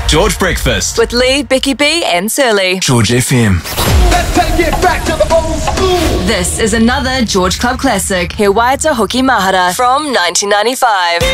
George Breakfast With Lee, Becky B and Surly. George FM. Let's take it back to the old school. This is another George Club classic, He Waita Hoki Mahara from 1995.